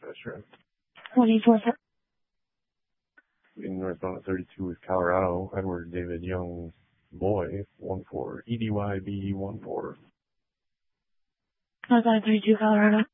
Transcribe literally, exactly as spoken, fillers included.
That's right. twenty-four seven. In northbound at thirty-two with Colorado, Edward David Young Boy, one four, E D Y B one four. Northbound at thirty-two, Colorado.